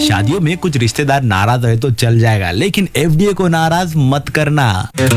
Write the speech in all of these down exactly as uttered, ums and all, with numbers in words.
शादियों में कुछ रिश्तेदार नाराज रहे तो चल जाएगा, लेकिन एफडीए को नाराज मत करना।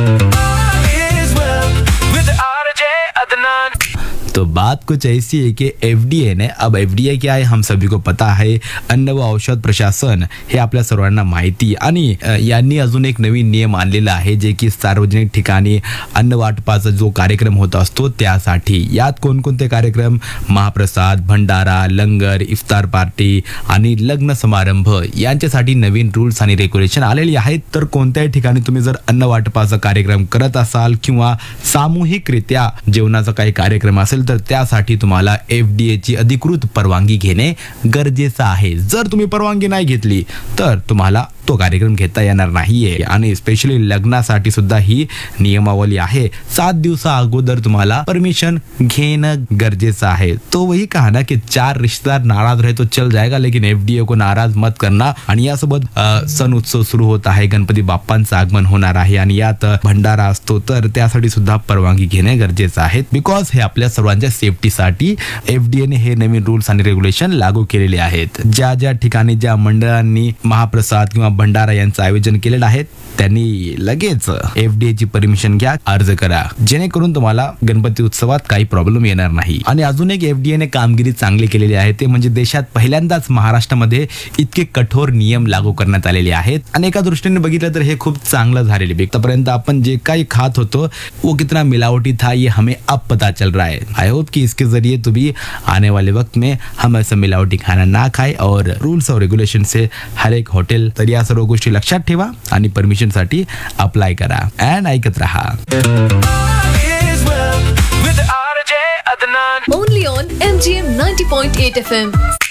तो बात कुछ ऐसी आहे की एफडीए ने अब एफडीए क्या आहे हम सभी को पता आहे, अन्न व औषध प्रशासन हे आपल्या सर्वांना माहिती, आणि यांनी अजून एक नवीन नियम आणलेला आहे जे की सार्वजनिक ठिकाणी अन्न वाटपाचा जो कार्यक्रम होत असतो त्यासाठी। यात कोणकोणते कार्यक्रम, महाप्रसाद, भंडारा, लंगर, इफ्तार पार्टी आणि लग्न समारंभ यांच्यासाठी नवीन रूल्स आणि रेग्युलेशन आलेली आहेत। तर कोणत्याही ठिकाणी तुम्ही जर अन्न वाटपाचा कार्यक्रम करत असाल किंवा सामूहिकरित्या जेवणाचा काही कार्यक्रम असेल तर त्यासाठी तुम्हाला एफडीए ची अधिकृत परवानगी घेणे गरजेचं आहे। जर तुम्ही परवानगी नाही घेतली तर तुम्हाला तो कार्यक्रम घेता येणार नाहीये, आणि स्पेशली लग्नासाठी सुद्धा ही नियमावली आहे। सात दिवसा अगोदर तुम्हाला परमिशन घेणं गरजेचं आहे। तो वही कहा ना की चार रिश्तेदार नाराज रहे तो चल जाएगा, लेकिन एफडीए को नाराज मत करना। आणि यासोबत सण उत्सव सुरू होत आहे, गणपती बाप्पांचं आगमन होणार आहे आणि यात भंडारा असतो, तर त्यासाठी सुद्धा परवानगी घेणे गरजेचं आहे, बिकॉज हे आपल्या सर्वांच्या सेफ्टीसाठी एफडीए ने हे नवीन रूल्स आणि रेग्युलेशन लागू केलेले आहेत। ज्या ज्या ठिकाणी ज्या मंडळांनी महाप्रसाद किंवा भंडारा यांचं आयोजन केलेलं आहे त्यांनी लगेच एफडीए ची परमिशन घ्या, अर्ज करा, जेणेकरून तुम्हाला गणपती उत्सवात काही प्रॉब्लेम येणार नाही। आणि अजून एक एफडीए ने कामगिरी चांगली केलेली आहे ते म्हणजे देशात पहिल्यांदाच महाराष्ट्रामध्ये इतके कठोर नियम लागू करण्यात आलेले आहेत, आणि एका दृष्टीने बघितलं तर हे खूप चांगलं झालेले। आतापर्यंत आपण जे काही खात होतो वो कितना मिलावटी था ये हमें अब पता चल रहा है। आई होप कि इसके जरिए तो भी आने वाले वक्त में हम ऐसा मिलावटी खाना ना खाए, और रूल्स और रेग्युलेशन से हर एक हॉटेल तर या सर्व गोष्टी लक्षात ठेवा आणि परमिशन साठी अप्लाय करा। अँड ऐकत रहा Only on M G M ninety point eight F M.